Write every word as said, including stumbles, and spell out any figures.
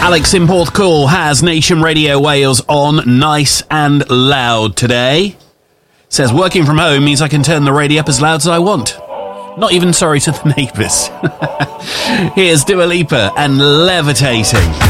Alex in Porthcawl has Nation Radio Wales on nice and loud today. Says working from home means I can turn the radio up as loud as I want. Not even sorry to the neighbours. Here's Dua Lipa and Levitating.